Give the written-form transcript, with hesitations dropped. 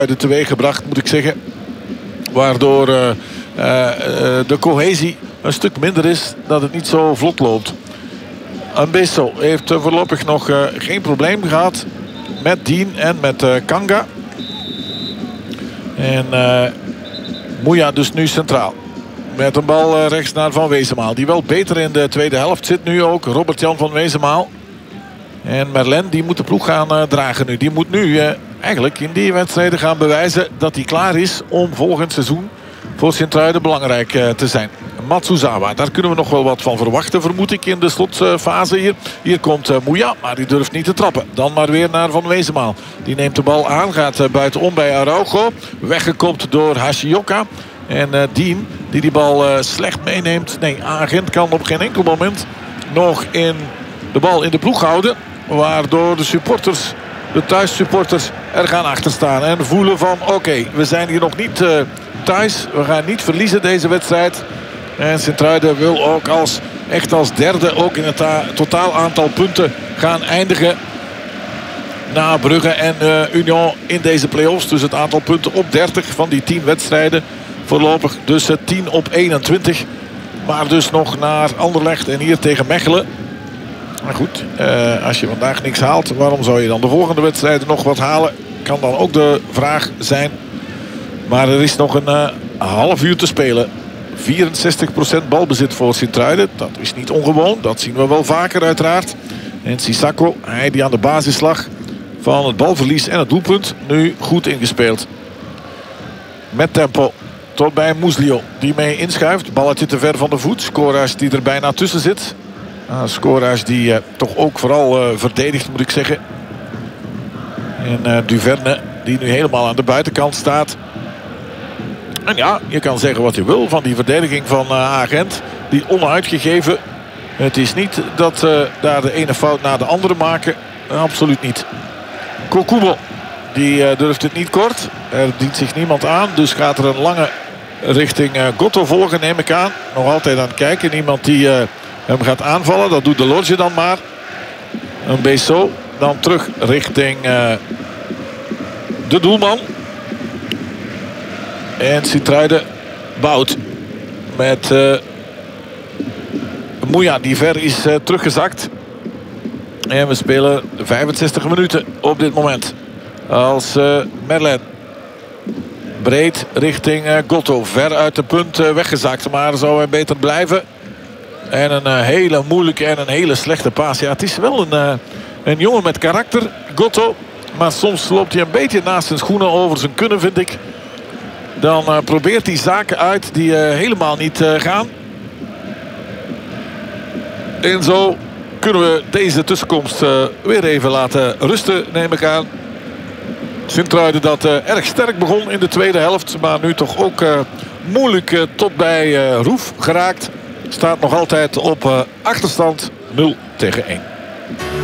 teweeg gebracht, moet ik zeggen. Waardoor de cohesie een stuk minder is, dat het niet zo vlot loopt. Mbesso heeft voorlopig nog geen probleem gehad met Dien en met Kanga. En Mouya dus nu centraal. Met een bal rechts naar Van Wezenmaal. Die wel beter in de tweede helft zit nu ook. Robert-Jan van Wezenmaal. En Merlin die moet de ploeg gaan dragen nu. Die moet nu eigenlijk in die wedstrijden gaan bewijzen dat hij klaar is om volgend seizoen voor Sint-Truiden belangrijk te zijn. Matsuzawa, daar kunnen we nog wel wat van verwachten, vermoed ik, in de slotfase hier. Hier komt Mouya, maar die durft niet te trappen. Dan maar weer naar Van Wezenmaal. Die neemt de bal aan, gaat buitenom bij Araujo. Weggekopt door Hashioka. En Dien, die bal slecht meeneemt. Nee, Agent kan op geen enkel moment nog de bal in de ploeg houden. Waardoor de supporters, de thuissupporters, er gaan achter staan. En voelen van oké, we zijn hier nog niet thuis. We gaan niet verliezen deze wedstrijd. En Sint-Truiden wil ook echt als derde ook in het totaal aantal punten gaan eindigen. Na Brugge en Union in deze play-offs. Dus het aantal punten op 30 van die 10 wedstrijden. Voorlopig dus 10 op 21. Maar dus nog naar Anderlecht en hier tegen Mechelen. Maar goed, als je vandaag niks haalt, waarom zou je dan de volgende wedstrijden nog wat halen? Kan dan ook de vraag zijn. Maar er is nog een half uur te spelen. 64% balbezit voor Sint-Truiden. Dat is niet ongewoon. Dat zien we wel vaker uiteraard. En Sissako, hij die aan de basis lag van het balverlies en het doelpunt. Nu goed ingespeeld. Met tempo. Tot bij Muslio die mee inschuift. Balletje te ver van de voet. Scora's die er bijna tussen zit. Scora's die toch ook vooral verdedigt, moet ik zeggen. En Duverne die nu helemaal aan de buitenkant staat. En ja, je kan zeggen wat je wil van die verdediging van Agent. Die onuitgegeven. Het is niet dat ze daar de ene fout na de andere maken. Absoluut niet. Kokubo, die durft het niet kort. Er dient zich niemand aan. Dus gaat er een lange richting Gotto volgen, neem ik aan. Nog altijd aan het kijken. Niemand die hem gaat aanvallen. Dat doet de Lodge dan maar. Een Besso. Dan terug richting de doelman. En Sint-Truiden bouwt met Mouya die ver is teruggezakt. En we spelen 65 minuten op dit moment. Als Merlin breed richting Gotto. Ver uit de punt weggezakt. Maar zou hij beter blijven. En een hele moeilijke en een hele slechte paas. Ja, het is wel een jongen met karakter, Gotto. Maar soms loopt hij een beetje naast zijn schoenen over zijn kunnen, vind ik. Dan probeert hij zaken uit die helemaal niet gaan. En zo kunnen we deze tussenkomst weer even laten rusten, neem ik aan. Sint-Truiden dat erg sterk begon in de tweede helft. Maar nu toch ook moeilijk tot bij Roef geraakt. Staat nog altijd op achterstand 0-1.